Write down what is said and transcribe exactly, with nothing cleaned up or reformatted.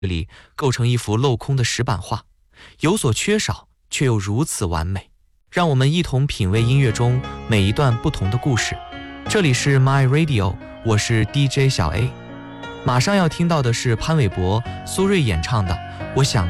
里构成一幅镂空的石板画，有所缺少却又如此完美。让我们一同品味音乐中每一段不同的故事。这里是 My Radio， 我是 D J 小 A。马上要听到的是潘玮柏、苏芮演唱的《我想